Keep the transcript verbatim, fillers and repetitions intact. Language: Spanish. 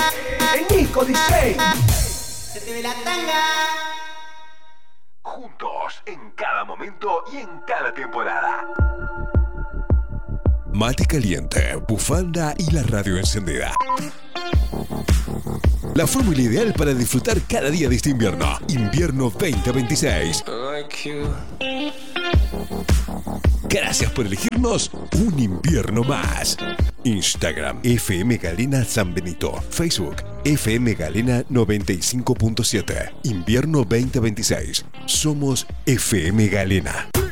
El Nico D J. Se te ve la tanga. Juntos en cada momento y en cada temporada. Mate caliente, bufanda y la radio encendida. La fórmula ideal para disfrutar cada día de este invierno. Invierno veinte veintiséis. Gracias por elegirnos un invierno más. Instagram F M Galena San Benito. Facebook F M Galena noventa y cinco punto siete. Invierno veinte veintiséis. Somos F M Galena.